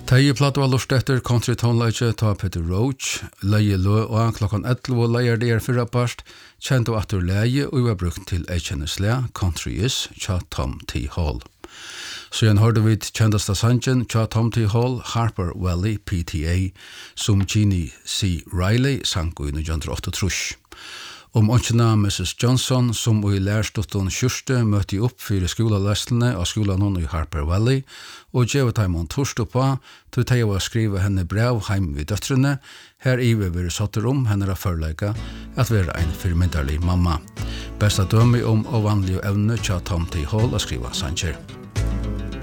Teie plato var lust etter country tonleitje ta Peter Roach, leie lø og klokkan 11 leier der fyrra part, kjent og atur leie og var brukt til Eikjennesle, Country Is, tja Tom T. Hall. Så igjen hørte vi kjendasta sangen tja Tom T. Hall, Harper Valley, PTA, som Jeannie C. Riley sang i 1908. Ånkjena Mrs. Johnson, som i lærstotten kjørste, møtte opp for skolalestene av skolan i Harper Valley, og gjør taimon torst oppa, til de var skrive henne brev heim vid døtrene, her i vi vil satter henne førleika at være en firmyndarlig mamma. Besta dømi og vanlige evne tja Tom T. Hall å skrive sanger.